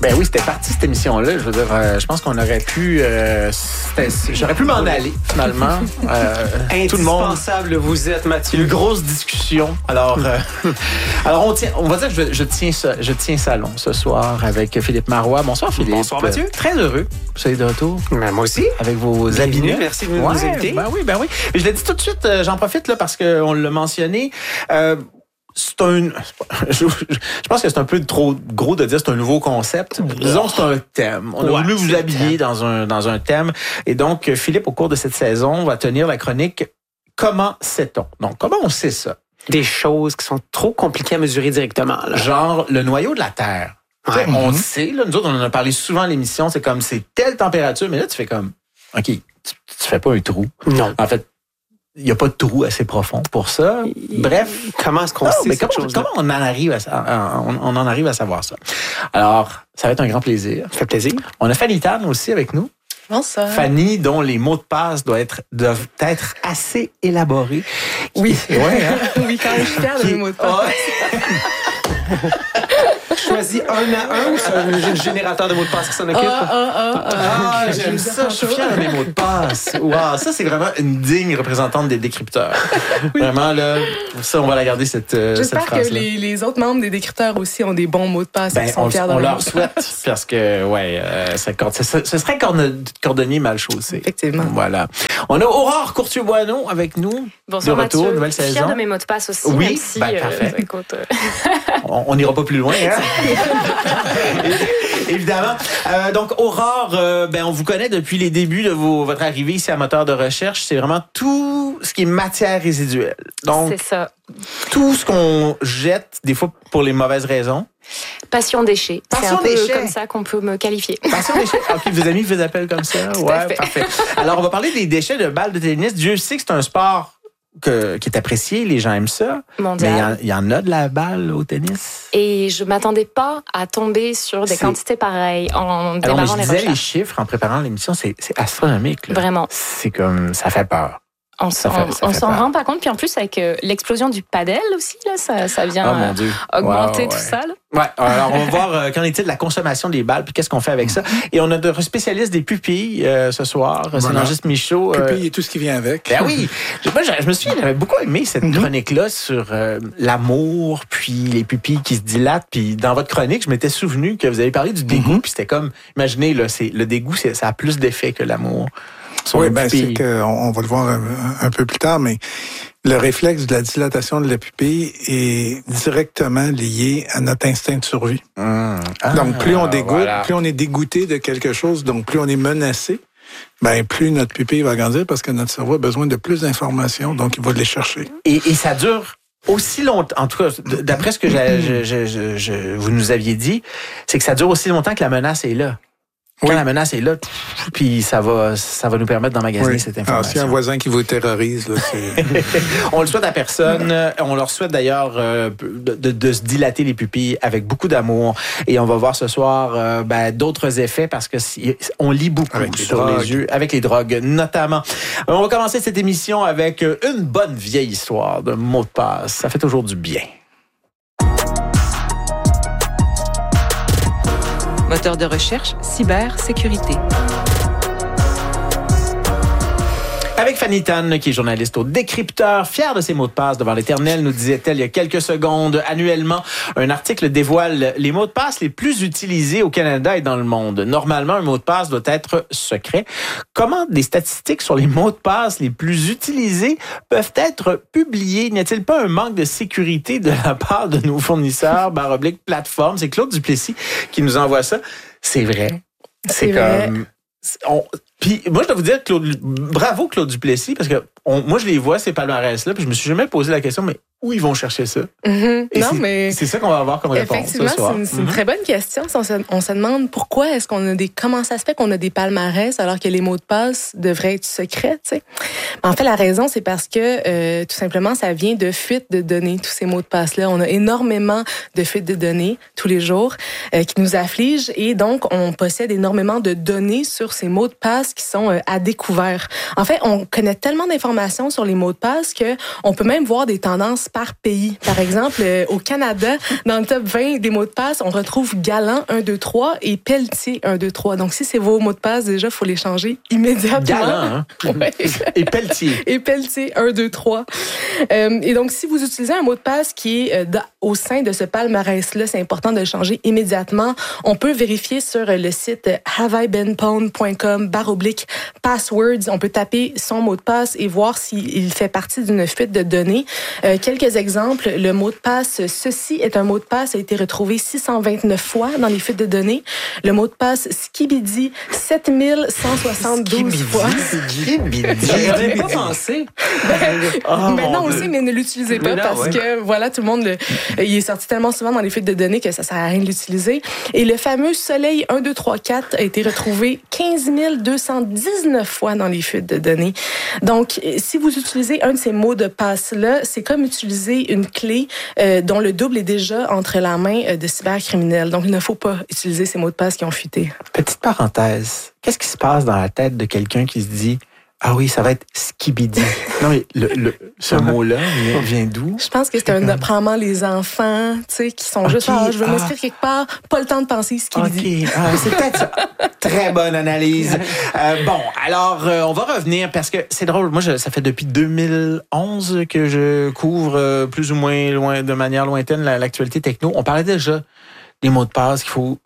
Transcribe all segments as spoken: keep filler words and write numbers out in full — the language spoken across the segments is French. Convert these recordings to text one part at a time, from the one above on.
Ben oui, c'était parti cette émission-là. Je veux dire, euh, je pense qu'on aurait pu... Euh, j'aurais pu m'en aller, finalement. Euh, tout le monde. Indispensable, vous êtes, Mathieu. Une grosse discussion. Alors, euh, alors on, tient, on va dire que je, je, tiens ça, je tiens salon ce soir avec Philippe Marois. Bonsoir, Philippe. Bonsoir, Mathieu. Euh, très heureux. Vous soyez de retour. Ben, moi aussi. Avec vos habits. Merci de nous ouais, inviter. Ben oui, ben oui. Mais je l'ai dit tout de suite, euh, j'en profite là parce qu'on l'a mentionné. Euh, C'est un. Je, je pense que c'est un peu trop gros de dire c'est un nouveau concept. Disons que c'est un thème. On a ouais, voulu vous habiller dans un dans un thème. Et donc, Philippe, au cours de cette saison, va tenir la chronique Comment sait-on? Donc, comment on sait ça? Des choses qui sont trop compliquées à mesurer directement. Là. Genre le noyau de la Terre. Ouais. On mm-hmm. sait, là, nous autres, on en a parlé souvent à l'émission, c'est comme c'est telle température, mais là, tu fais comme OK, tu, tu fais pas un trou. Non. En fait, il n'y a pas de trou assez profond pour ça. Bref. Comment est-ce qu'on non, sait mais cette comment, chose-là? Comment on en arrive à, on, on en arrive à savoir ça? Alors, ça va être un grand plaisir. Ça fait plaisir. On a Fanny Tan aussi avec nous. Bonsoir. Fanny, dont les mots de passe doivent être, doivent être assez élaborés. Oui. Ouais, hein? Oui, quand même, je suis fière de mes mots de passe. Ouais. Choisis un à un ou c'est un générateur de mots de passe qui s'en occupe? Ah, ah, ah, ah, ah j'aime ça. Je suis fière de mes mots de passe. Wow, ça, c'est vraiment une digne représentante des décrypteurs. Oui. Vraiment, là, ça, on va la garder, cette, cette phrase-là. J'espère que les, les autres membres des décrypteurs aussi ont des bons mots de passe ben, et sont on, fiers de on leur leur souhaite, parce que, ouais, euh, ça, ça, ce serait cordonnier mal chaussé. Effectivement. Voilà. On a Aurore Courtieu-Boineau avec nous. Bonsoir, de retour, Mathieu. nouvelle saison. Fière de mes mots de passe aussi. Oui, même si, ben, parfait. Euh, écoute, euh... on n'ira pas plus loin, hein? Évidemment. Euh, donc, Aurore, euh, ben, on vous connaît depuis les débuts de vos, votre arrivée ici à Moteur de recherche. C'est vraiment tout ce qui est matière résiduelle. Donc, c'est ça. Tout ce qu'on jette, des fois pour les mauvaises raisons. Passion déchet. Passion c'est un déchet. peu comme ça qu'on peut me qualifier. Passion déchet. OK, vos amis vous appellent comme ça? Tout ouais, parfait. Alors, on va parler des déchets de balles de tennis. Dieu sait que c'est un sport Que, qui est apprécié, les gens aiment ça. Mondial. Mais il y, y en a de la balle au tennis. Et je m'attendais pas à tomber sur des c'est... quantités pareilles en démarrant Alors, mais je les disais les chiffres en préparant l'émission, c'est, c'est astronomique. Là. Vraiment. C'est comme, ça fait peur. On s'en, fait, on s'en rend pas compte. Puis en plus, avec euh, l'explosion du padel aussi, là, ça, ça vient oh, mon Dieu. Euh, augmenter wow, tout ouais. ça. Là. Ouais, alors on va voir euh, qu'en est-il de la consommation des balles, puis qu'est-ce qu'on fait avec ça. Et on a notre spécialiste des pupilles euh, ce soir, voilà. C'est Nangis Michaud. Euh... Pupilles et tout ce qui vient avec. Ben oui. Moi, je, je me suis, j'avais beaucoup aimé cette mm-hmm. chronique-là sur euh, l'amour, puis les pupilles qui se dilatent. Puis dans votre chronique, je m'étais souvenu que vous avez parlé du dégoût, mm-hmm. puis c'était comme, imaginez, là, c'est, le dégoût, c'est, ça a plus d'effet que l'amour. Oui, ben c'est qu'on on va le voir un, un peu plus tard, mais le réflexe de la dilatation de la pupille est directement lié à notre instinct de survie. Mmh. Ah, donc, plus on dégoûte, voilà. plus on est dégoûté de quelque chose, donc plus on est menacé, ben plus notre pupille va grandir parce que notre cerveau a besoin de plus d'informations, donc il va les chercher. Et, et ça dure aussi longtemps, en tout cas, d'après ce que je, je, je, je, vous nous aviez dit, c'est que ça dure aussi longtemps que la menace est là. Quand oui. la menace est là, puis ça va, ça va nous permettre d'emmagasiner oui. cette information. Alors, s'il y a un voisin qui vous terrorise, là, c'est... On le souhaite à personne. On leur souhaite d'ailleurs euh, de, de, de se dilater les pupilles avec beaucoup d'amour. Et on va voir ce soir euh, ben, d'autres effets parce que si, on lit beaucoup avec sur les, les yeux, avec les drogues notamment. On va commencer cette émission avec une bonne vieille histoire de mots de passe. Ça fait toujours du bien. Moteur de recherche, cybersécurité. Avec Fanny Tan, qui est journaliste au Décrypteur, fière de ses mots de passe devant l'Éternel, nous disait-elle il y a quelques secondes. Annuellement, un article dévoile les mots de passe les plus utilisés au Canada et dans le monde. Normalement, un mot de passe doit être secret. Comment des statistiques sur les mots de passe les plus utilisés peuvent être publiées? N'y a-t-il pas un manque de sécurité de la part de nos fournisseurs, barre oblique, plateforme? C'est Claude Duplessis qui nous envoie ça. C'est vrai. C'est, C'est comme... Vrai. On, puis moi, je dois vous dire, Claude, bravo Claude Duplessis, parce que on, moi, je les vois, ces palmarès-là, puis je me suis jamais posé la question, mais où ils vont chercher ça? Mm-hmm. Et non, c'est, mais c'est ça qu'on va avoir comme réponse effectivement, ce soir. c'est une, c'est mm-hmm. une très bonne question. On se, on se demande pourquoi est-ce qu'on a des... Comment ça se fait qu'on a des palmarès alors que les mots de passe devraient être secrets, tu sais? En fait, la raison, c'est parce que, euh, tout simplement, ça vient de fuites de données, tous ces mots de passe-là. On a énormément de fuites de données tous les jours euh, qui nous affligent et donc, on possède énormément de données sur ces mots de passe qui sont euh, à découvert. En fait, on connaît tellement d'informations sur les mots de passe que on peut même voir des tendances passe par pays. Par exemple, euh, au Canada, dans le top vingt des mots de passe, on retrouve Galant un deux trois et Pelletier un deux trois. Donc, si c'est vos mots de passe, déjà, il faut les changer immédiatement. Galant, hein? Ouais. Et Pelletier. Et Pelletier un deux trois. Euh, et donc, si vous utilisez un mot de passe qui est euh, dans, au sein de ce palmarès-là, c'est important de le changer immédiatement. On peut vérifier sur le site have I been pwned point com barre oblique passwords. On peut taper son mot de passe et voir s'il fait partie d'une fuite de données. Euh, quelques exemples. Le mot de passe « Ceci est un mot de passe » a été retrouvé six cent vingt-neuf fois dans les fuites de données. Le mot de passe « Skibidi » sept mille cent soixante-douze fois. Skibidi. J'avais pas pensé. Oh, maintenant, on le sait, mais ne l'utilisez pas Mais non, parce ouais. que, voilà, tout le monde, le, il est sorti tellement souvent dans les fuites de données que ça sert à rien de l'utiliser. Et le fameux Soleil un deux trois quatre a été retrouvé quinze mille deux cent dix-neuf fois dans les fuites de données. Donc, si vous utilisez un de ces mots de passe-là, c'est comme utiliser une clé euh, dont le double est déjà entre la main de cybercriminels. Donc, il ne faut pas utiliser ces mots de passe qui ont fuité. Petite parenthèse. Qu'est-ce qui se passe dans la tête de quelqu'un qui se dit « Ah oui, ça va être skibidi ». Non, mais le, le, ce mot-là vient, vient d'où? Je pense que c'est un, probablement les enfants, tu sais, qui sont okay. juste, ah, je veux ah. m'inscrire quelque part, pas le temps de penser ce qu'il okay. dit. Ah, c'est peut-être ça. Très bonne analyse. Euh, bon, alors, euh, on va revenir parce que c'est drôle. Moi, je, ça fait depuis deux mille onze que je couvre euh, plus ou moins loin, de manière lointaine l'actualité techno. On parlait déjà des mots de passe qu'il faut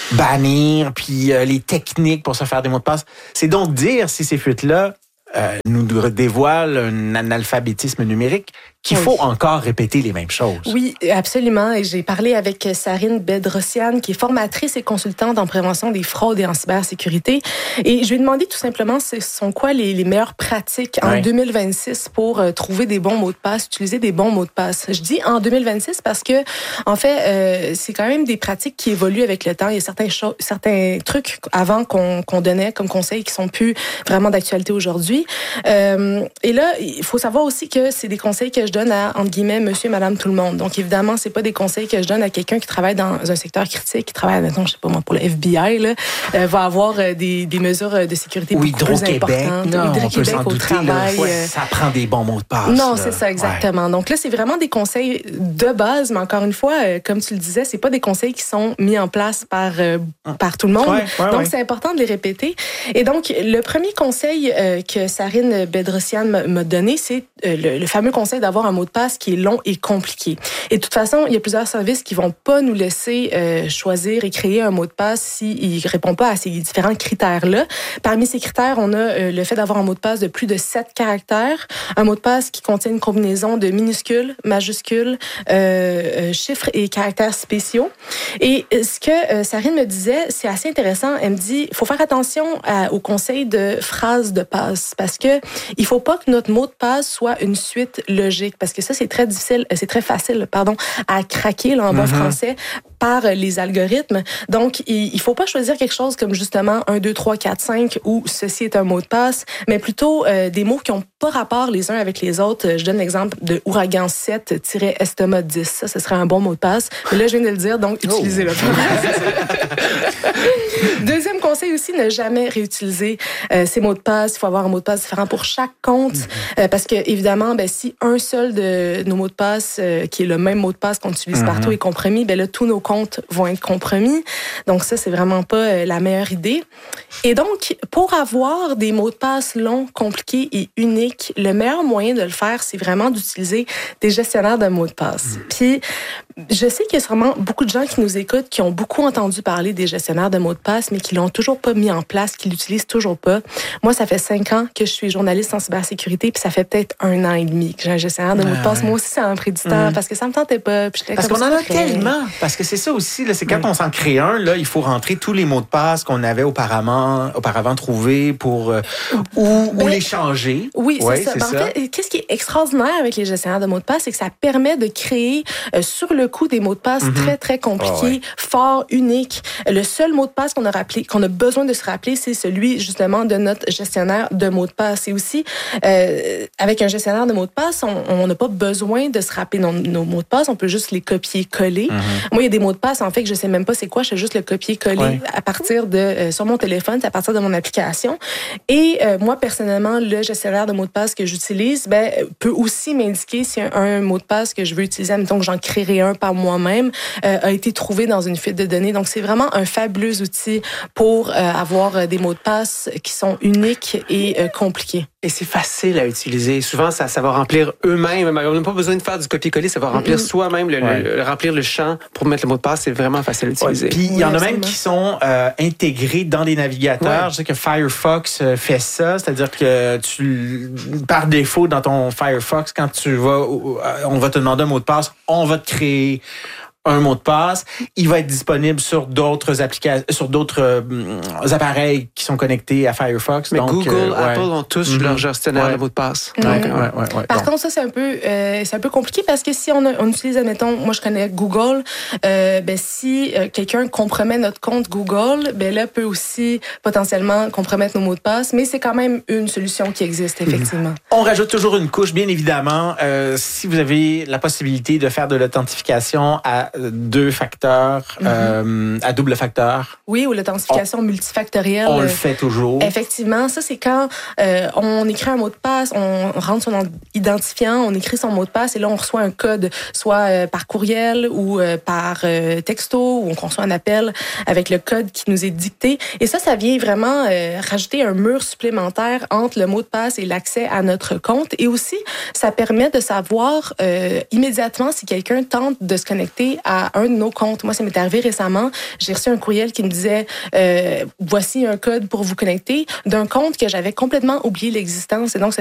bannir, puis euh, les techniques pour se faire des mots de passe. C'est donc dire si ces fuites-là euh, nous dévoilent un analphabétisme numérique qu'il oui. faut encore répéter les mêmes choses. Oui, absolument. Et j'ai parlé avec Sarine Bedrosian, qui est formatrice et consultante en prévention des fraudes et en cybersécurité. Et je lui ai demandé tout simplement ce sont quoi les, les meilleures pratiques en oui. deux mille vingt-six pour euh, trouver des bons mots de passe, utiliser des bons mots de passe. Je dis en deux mille vingt-six parce que, en fait, euh, c'est quand même des pratiques qui évoluent avec le temps. Il y a certains, cho- certains trucs avant qu'on, qu'on donnait comme conseils qui sont plus vraiment d'actualité aujourd'hui. Euh, et là, il faut savoir aussi que c'est des conseils que je donne à, entre guillemets, monsieur, madame, tout le monde. Donc, évidemment, c'est pas des conseils que je donne à quelqu'un qui travaille dans un secteur critique, qui travaille, mettons, je sais pas moi, pour le F B I, là, euh, va avoir euh, des, des mesures de sécurité Ou beaucoup plus importantes. Non, Hydro-Québec au douter, travail. là, ouais, ça prend des bons mots de passe. Non, là. c'est ça, exactement. Ouais. Donc là, c'est vraiment des conseils de base, mais encore une fois, euh, comme tu le disais, c'est pas des conseils qui sont mis en place par, euh, par tout le monde. Ouais, ouais, donc, ouais. c'est important de les répéter. Et donc, le premier conseil euh, que Sarine Bedrosian m'a donné, c'est euh, le, le fameux conseil d'avoir un mot de passe qui est long et compliqué. Et de toute façon, il y a plusieurs services qui vont pas nous laisser euh, choisir et créer un mot de passe s'il ne répond pas à ces différents critères-là. Parmi ces critères, on a euh, le fait d'avoir un mot de passe de plus de sept caractères, un mot de passe qui contient une combinaison de minuscules, majuscules, euh, chiffres et caractères spéciaux. Et ce que euh, Sarine me disait, c'est assez intéressant. Elle me dit, il faut faire attention à, au conseil de phrases de passe parce que il faut pas que notre mot de passe soit une suite logique parce que ça, c'est très difficile, c'est très facile, pardon, à craquer là, en bon mm-hmm. français par les algorithmes. Donc, il faut pas choisir quelque chose comme justement un, deux, trois, quatre, cinq ou ceci est un mot de passe, mais plutôt euh, des mots qui ont pas rapport les uns avec les autres. Je donne l'exemple de ouragan sept estomac dix. Ça, ce serait un bon mot de passe. Mais là, je viens de le dire, donc oh. utilisez-le. Deuxième conseil aussi, ne jamais réutiliser euh, ces mots de passe. Il faut avoir un mot de passe différent pour chaque compte. Euh, parce que, évidemment, ben, si un seul de nos mots de passe, euh, qui est le même mot de passe qu'on utilise mm-hmm. partout, est compromis, ben là, tous nos comptes vont être compromis. Donc, ça, c'est vraiment pas euh, la meilleure idée. Et donc, pour avoir des mots de passe longs, compliqués et uniques, le meilleur moyen de le faire, c'est vraiment d'utiliser des gestionnaires de mots de passe. Mm. Puis, je sais qu'il y a sûrement beaucoup de gens qui nous écoutent qui ont beaucoup entendu parler des gestionnaires de mots de passe, mais qui l'ont toujours pas mis en place, qui l'utilisent toujours pas. Moi, ça fait cinq ans que je suis journaliste en cybersécurité, puis ça fait peut-être un an et demi que j'ai un gestionnaire de mots de passe. Moi aussi, ça m'a pris du temps mmh. parce que ça me tentait pas. Puis parce qu'on en a tellement. Parce que c'est ça aussi, là, c'est quand mmh. on s'en crée un, là, il faut rentrer tous les mots de passe qu'on avait auparavant, auparavant trouvés pour euh, ou, ben, ou les changer. Oui, c'est ouais, ça. C'est ben, ça. En fait, qu'est-ce qui est extraordinaire avec les gestionnaires de mots de passe, c'est que ça permet de créer euh, sur le coup des mots de passe mmh. très, très compliqués, oh, ouais. forts, uniques. Le seul mot de passe qu'on a, rappelé, qu'on a besoin de se rappeler, c'est celui justement de notre gestionnaire de mots de passe. Et aussi, euh, avec un gestionnaire de mots de passe, on n'a pas besoin de se rappeler nos, nos mots de passe, on peut juste les copier-coller. Mm-hmm. Moi, il y a des mots de passe, en fait, que je sais même pas c'est quoi, je fais juste le copier-coller ouais. à partir de, euh, sur mon téléphone, c'est à partir de mon application. Et euh, moi, personnellement, le gestionnaire de mots de passe que j'utilise, ben, peut aussi m'indiquer si un, un mot de passe que je veux utiliser, admettons que j'en créerai un par moi-même, euh, a été trouvé dans une fuite de données. Donc, c'est vraiment un fabuleux outil pour euh, avoir des mots de passe qui sont uniques et euh, compliqués. Et c'est facile à utiliser. Souvent, ça, ça va remplir eux-mêmes. On n'a pas besoin de faire du copier-coller. Ça va remplir mm-hmm. soi-même, le, ouais. le, le, remplir le champ pour mettre le mot de passe. C'est vraiment facile à utiliser. Ouais, puis il y en a même qui sont euh, intégrés dans des navigateurs. Ouais. Je sais que Firefox fait ça. C'est-à-dire que tu, par défaut, dans ton Firefox, quand tu vas, on va te demander un mot de passe, on va te créer un mot de passe, il va être disponible sur d'autres applications, sur d'autres euh, appareils qui sont connectés à Firefox. Mais donc, Google, euh, Apple ouais. ont tous mm-hmm. leur gestionnaire ouais. de mots de passe. Ouais. Donc, ouais, ouais, ouais. Par donc. contre, ça c'est un peu, euh, c'est un peu compliqué parce que si on, a, on utilise, admettons, moi je connais Google, euh, ben si euh, quelqu'un compromet notre compte Google, ben là peut aussi potentiellement compromettre nos mots de passe, mais c'est quand même une solution qui existe effectivement. Mm-hmm. On rajoute toujours une couche, bien évidemment, euh, si vous avez la possibilité de faire de l'authentification à deux facteurs, mm-hmm. euh, à double facteur. Oui, ou l'authentification on, multifactorielle. On le fait toujours. Effectivement, ça c'est quand euh, on écrit un mot de passe, on rentre son identifiant, on écrit son mot de passe et là on reçoit un code, soit euh, par courriel ou euh, par euh, texto, ou on reçoit un appel avec le code qui nous est dicté. Et ça, ça vient vraiment euh, rajouter un mur supplémentaire entre le mot de passe et l'accès à notre compte. Et aussi, ça permet de savoir euh, immédiatement si quelqu'un tente de se connecter à un de nos comptes. Moi, ça m'est arrivé récemment. J'ai reçu un courriel qui me disait euh, voici un code pour vous connecter d'un compte que j'avais complètement oublié l'existence. Et donc,